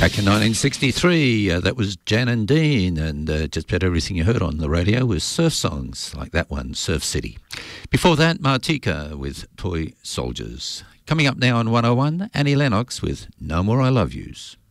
Back in 1963, that was Jan and Dean, and just about everything you heard on the radio was surf songs like that one, Surf City. Before that, Martika with Toy Soldiers. Coming up now on 101, Annie Lennox with No More I Love Yous.